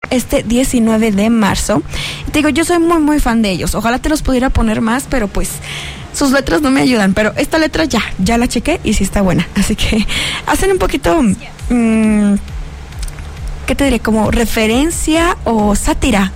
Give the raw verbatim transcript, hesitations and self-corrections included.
este diecinueve de marzo. Te digo, yo soy muy muy fan de ellos. Ojalá te los pudiera poner más, pero pues sus letras no me ayudan. Pero esta letra ya, ya la chequé y sí está buena. Así que hacen un poquito, mmm, ¿qué te diré? Como referencia o sátira